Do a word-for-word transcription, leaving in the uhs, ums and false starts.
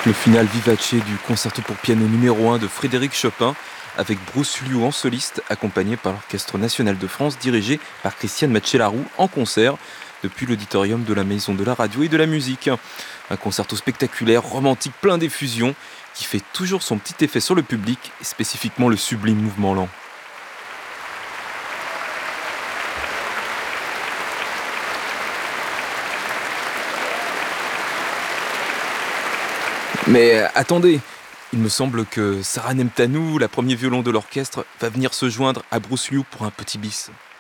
Le final vivace du concerto pour piano numéro un de Frédéric Chopin, avec Bruce Liu en soliste, accompagné par l'Orchestre National de France, dirigé par Christiane Matchelarou, en concert, depuis l'auditorium de la Maison de la Radio et de la Musique. Un concerto spectaculaire, romantique, plein d'effusion, qui fait toujours son petit effet sur le public, et spécifiquement le sublime mouvement lent. Mais attendez, il me semble que Sarah Nemtanou, la premier violon de l'orchestre, va venir se joindre à Bruce Liu pour un petit bis.